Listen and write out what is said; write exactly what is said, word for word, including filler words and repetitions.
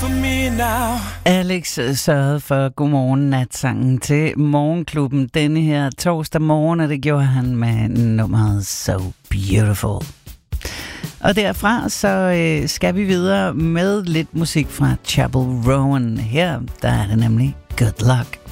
for me now. Alex sørgede for godmorgen natsangen til Morgenklubben denne her torsdag morgen, og det gjorde han med nummeret So Beautiful. Og derfra så øh, skal vi videre med lidt musik fra Chapel Rowan. Her der er det nemlig Good Luck.